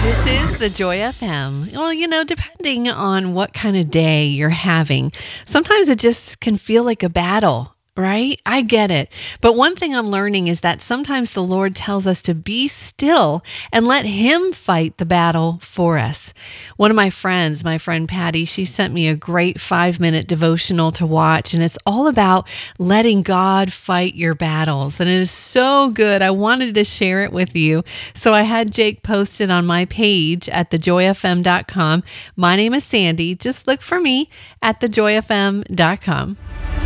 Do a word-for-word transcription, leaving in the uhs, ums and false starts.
This is the Joy F M. Well, you know, depending on what kind of day you're having, sometimes it just can feel like a battle, right? I get it. But one thing I'm learning is that sometimes the Lord tells us to be still and let Him fight the battle for us. One of my friends, my friend Patty, she sent me a great five minute devotional to watch, and it's all about letting God fight your battles. And it is so good. I wanted to share it with you. So I had Jake post it on my page at the joy f m dot com. My name is Sandy. Just look for me at the joy f m dot com.